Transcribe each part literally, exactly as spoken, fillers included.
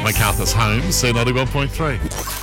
Macarthur's home, C ninety-one point three.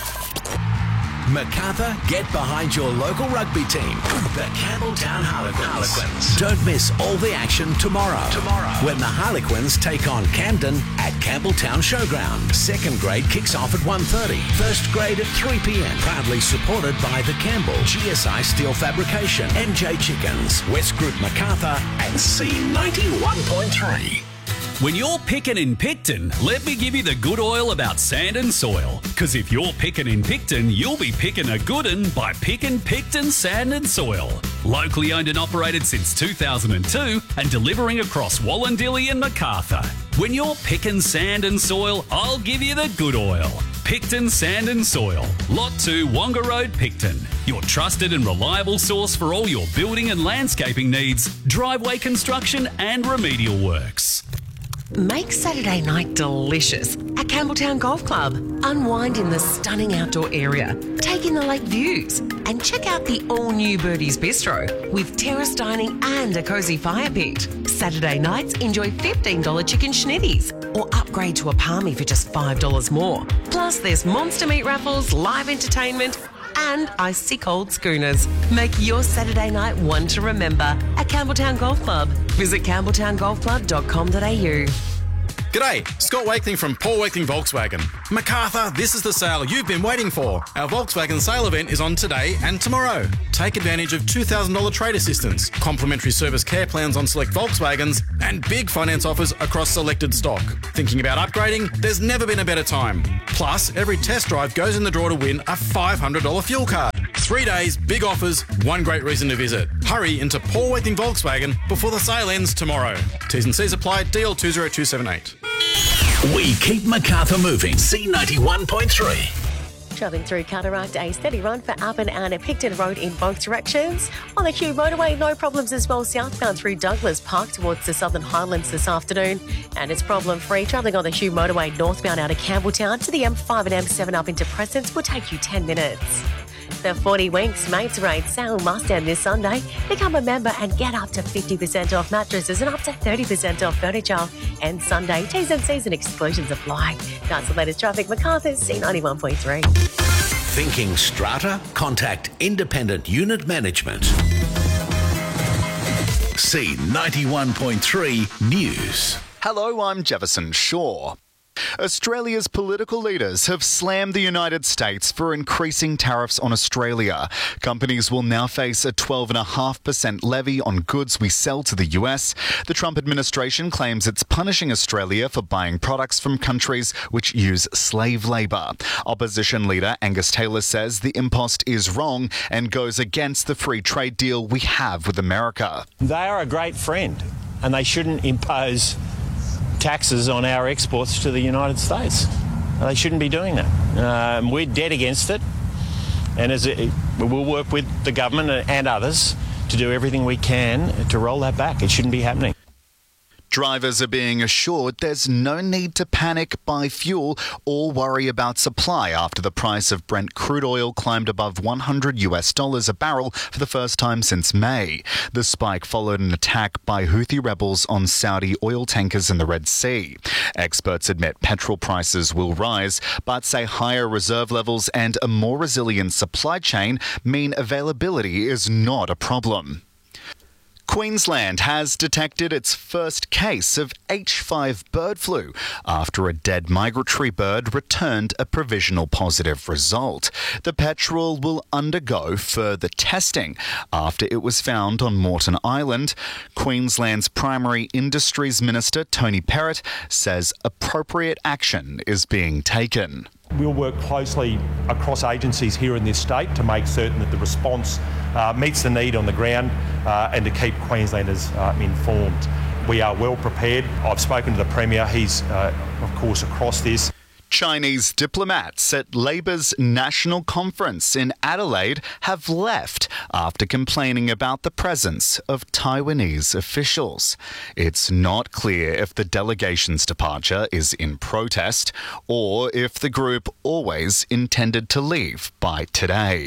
Macarthur, get behind your local rugby team, the Campbelltown Harlequins. Harlequins. Don't miss all the action tomorrow. Tomorrow, when the Harlequins take on Camden at Campbelltown Showground. Second grade kicks off at one thirty. First grade at three p.m. Proudly supported by the Campbell, G S I Steel Fabrication, M J Chickens, West Group Macarthur, and C ninety-one point three. When you're picking in Picton, let me give you the good oil about sand and soil. Because if you're picking in Picton, you'll be picking a good un by picking Picton Sand and Soil. Locally owned and operated since two thousand two and delivering across Wallandilly and Macarthur. When you're picking sand and soil, I'll give you the good oil. Picton Sand and Soil, Lot two, Wonga Road, Picton. Your trusted and reliable source for all your building and landscaping needs, driveway construction and remedial works. Make Saturday night delicious at Campbelltown Golf Club. Unwind in the stunning outdoor area, take in the lake views, and check out the all-new Birdie's Bistro with terrace dining and a cosy fire pit. Saturday nights, enjoy fifteen dollars chicken schnitties or upgrade to a palmy for just five dollars more. Plus, there's monster meat raffles, live entertainment, and icy cold schooners. Make your Saturday night one to remember at Campbelltown Golf Club. Visit campbelltown golf club dot com dot a u. G'day, Scott Wakeling from Paul Wakeling Volkswagen. Macarthur, this is the sale you've been waiting for. Our Volkswagen sale event is on today and tomorrow. Take advantage of two thousand dollars trade assistance, complimentary service care plans on select Volkswagens, and big finance offers across selected stock. Thinking about upgrading? There's never been a better time. Plus, every test drive goes in the draw to win a five hundred dollars fuel card. Three days, big offers, one great reason to visit. Hurry into Paul Wakeling Volkswagen before the sale ends tomorrow. T's and C's apply, D L two zero two seven eight. We keep Macarthur moving. C ninety-one point three. Travelling through Cataract, a steady run for Appin and Picton Road in both directions. On the Kew Motorway, no problems as well southbound through Douglas Park towards the Southern Highlands this afternoon. And it's problem-free. Travelling on the Kew Motorway northbound out of Campbelltown to the M five and M seven up into Presence will take you ten minutes. The forty Winks Mates Raid sale must end this Sunday. Become a member and get up to fifty percent off mattresses and up to thirty percent off furniture. And Sunday, T's and C's and exclusions apply. That's the latest traffic. Macarthur, C ninety-one point three. Thinking strata? Contact Independent Unit Management. C ninety-one point three News. Hello, I'm Jefferson Shaw. Australia's political leaders have slammed the United States for increasing tariffs on Australia. Companies will now face a twelve point five percent levy on goods we sell to the U S. The Trump administration claims it's punishing Australia for buying products from countries which use slave labour. Opposition leader Angus Taylor says the impost is wrong and goes against the free trade deal we have with America. They are a great friend and they shouldn't impose taxes on our exports to the United States. They shouldn't be doing that. Um, we're dead against it, and as it, we'll work with the government and others to do everything we can to roll that back. It shouldn't be happening. Drivers are being assured there's no need to panic, buy fuel, or worry about supply after the price of Brent crude oil climbed above one hundred US dollars a barrel for the first time since May. The spike followed an attack by Houthi rebels on Saudi oil tankers in the Red Sea. Experts admit petrol prices will rise, but say higher reserve levels and a more resilient supply chain mean availability is not a problem. Queensland has detected its first case of H five bird flu after a dead migratory bird returned a provisional positive result. The petrel will undergo further testing after it was found on Moreton Island. Queensland's Primary Industries Minister Tony Perrott says appropriate action is being taken. We'll work closely across agencies here in this state to make certain that the response uh, meets the need on the ground uh, and to keep Queenslanders uh, informed. We are well prepared. I've spoken to the Premier. He's, uh, of course, across this. Chinese diplomats at Labour's national conference in Adelaide have left after complaining about the presence of Taiwanese officials. It's not clear if the delegation's departure is in protest or if the group always intended to leave by today.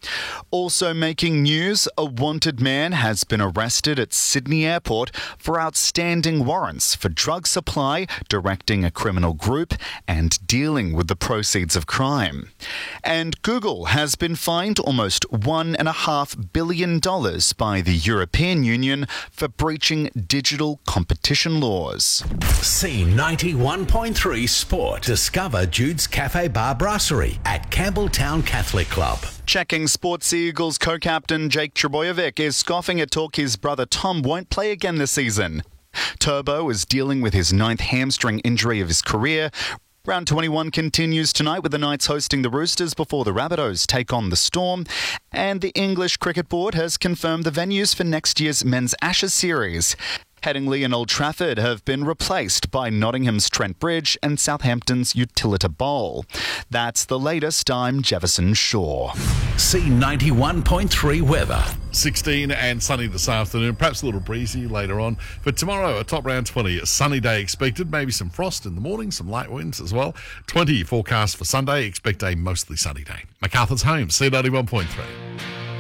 Also making news, a wanted man has been arrested at Sydney Airport for outstanding warrants for drug supply, directing a criminal group, and dealing with the proceeds of crime. And Google has been fined almost one and a half billion dollars by the European Union for breaching digital competition laws. C ninety-one point three Sport. Discover Jude's Cafe Bar Brasserie at Campbelltown Catholic Club. Checking Sports Eagles co-captain Jake Trbojevic is scoffing at talk his brother Tom won't play again this season. Turbo is dealing with his ninth hamstring injury of his career. Round twenty-one continues tonight with the Knights hosting the Roosters before the Rabbitohs take on the Storm. And the English Cricket Board has confirmed the venues for next year's Men's Ashes series. Headingley and Old Trafford have been replaced by Nottingham's Trent Bridge and Southampton's Utilita Bowl. That's the latest. I'm Jefferson Shaw. C ninety-one point three weather. sixteen and sunny this afternoon, perhaps a little breezy later on. For tomorrow, a top round twenty, a sunny day expected, maybe some frost in the morning, some light winds as well. twenty forecast for Sunday, expect a mostly sunny day. MacArthur's Home, C ninety-one point three.